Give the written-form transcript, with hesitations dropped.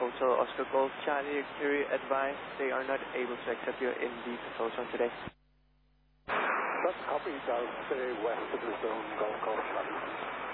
Hotel Oscar Golf Charlie Curie advised they are not able to accept you in the control zone today. That's copy, I'll stay west of the zone, Golf Charlie.